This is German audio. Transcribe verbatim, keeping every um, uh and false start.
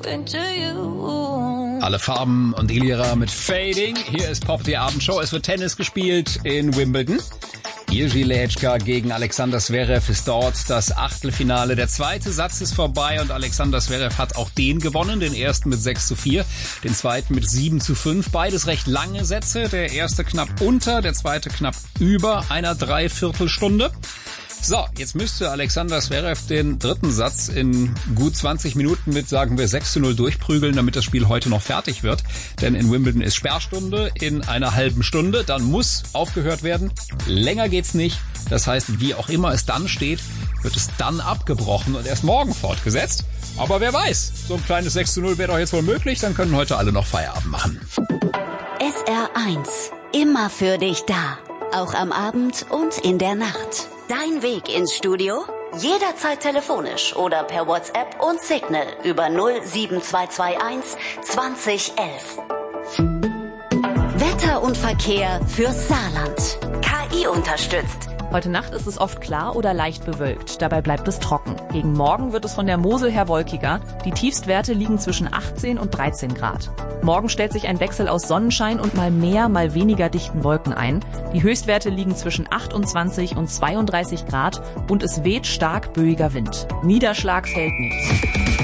talking to you. Alle Farben und Ilira mit Fading. Hier ist Pop, die Abendshow. Es wird Tennis gespielt in Wimbledon. Jiří Lehečka gegen Alexander Zverev ist dort das Achtelfinale. Der zweite Satz ist vorbei und Alexander Zverev hat auch den gewonnen. Den ersten mit sechs zu vier, den zweiten mit sieben zu fünf. Beides recht lange Sätze. Der erste knapp unter, der zweite knapp über einer Dreiviertelstunde. So, jetzt müsste Alexander Zverev den dritten Satz in gut zwanzig Minuten mit, sagen wir, sechs zu null durchprügeln, damit das Spiel heute noch fertig wird. Denn in Wimbledon ist Sperrstunde in einer halben Stunde. Dann muss aufgehört werden. Länger geht's nicht. Das heißt, wie auch immer es dann steht, wird es dann abgebrochen und erst morgen fortgesetzt. Aber wer weiß, so ein kleines sechs zu null wäre doch jetzt wohl möglich. Dann können heute alle noch Feierabend machen. S R eins. Immer für dich da. Auch am Abend und in der Nacht. Dein Weg ins Studio? Jederzeit telefonisch oder per WhatsApp und Signal über null sieben zwei zwei eins zwanzig elf. Wetter und Verkehr fürs Saarland. K I unterstützt. Heute Nacht ist es oft klar oder leicht bewölkt. Dabei bleibt es trocken. Gegen Morgen wird es von der Mosel her wolkiger. Die Tiefstwerte liegen zwischen achtzehn und dreizehn Grad. Morgen stellt sich ein Wechsel aus Sonnenschein und mal mehr, mal weniger dichten Wolken ein. Die Höchstwerte liegen zwischen achtundzwanzig und zweiunddreißig Grad und es weht stark böiger Wind. Niederschlag fällt nicht.